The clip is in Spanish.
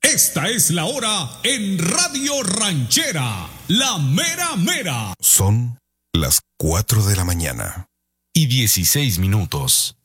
Esta es la hora en Radio Ranchera, la mera mera. Son las 4 de la mañana y 16 minutos.